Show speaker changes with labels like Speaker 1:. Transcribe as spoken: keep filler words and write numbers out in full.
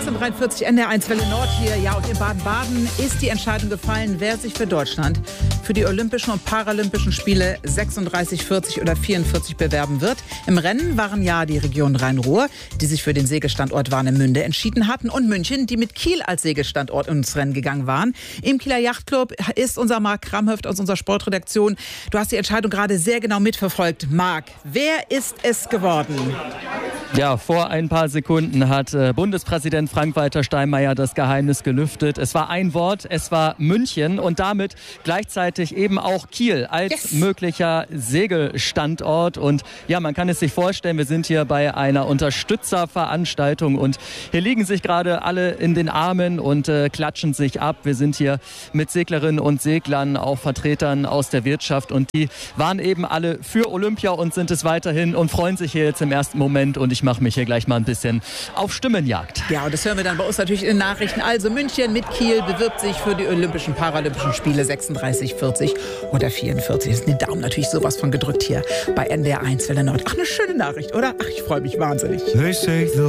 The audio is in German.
Speaker 1: sechzehn Uhr dreiundvierzig, N D R eins Welle Nord hier. Ja, und in Baden-Baden ist die Entscheidung gefallen, wer sich für Deutschland für die Olympischen und Paralympischen Spiele sechsunddreißig, vierzig oder vierundvierzig bewerben wird. Im Rennen waren ja die Region Rhein-Ruhr, die sich für den Segelstandort Warnemünde entschieden hatten, und München, die mit Kiel als Segelstandort ins Rennen gegangen waren. Im Kieler Yachtclub ist unser Marc Kramhöft aus unserer Sportredaktion. Du hast die Entscheidung gerade sehr genau mitverfolgt. Marc, wer ist es geworden?
Speaker 2: Ja, vor ein paar Sekunden hat äh, Bundespräsident Frank-Walter Steinmeier das Geheimnis gelüftet. Es war ein Wort, es war München und damit gleichzeitig eben auch Kiel als yes. möglicher Segelstandort. Und ja, man kann es sich vorstellen, wir sind hier bei einer Unterstützerveranstaltung und hier liegen sich gerade alle in den Armen und äh, klatschen sich ab. Wir sind hier mit Seglerinnen und Seglern, auch Vertretern aus der Wirtschaft, und die waren eben alle für Olympia und sind es weiterhin und freuen sich hier jetzt im ersten Moment. Und ich mache mich hier gleich mal ein bisschen auf Stimmenjagd.
Speaker 1: Ja, und das hören wir dann bei uns natürlich in den Nachrichten. Also München mit Kiel bewirbt sich für die Olympischen, Paralympischen Spiele sechsunddreißig, vierzig oder vierundvierzig. Das sind die Daumen natürlich sowas von gedrückt hier bei N D R eins Welle Nord. Ach, eine schöne Nachricht, oder? Ach, ich freue mich wahnsinnig.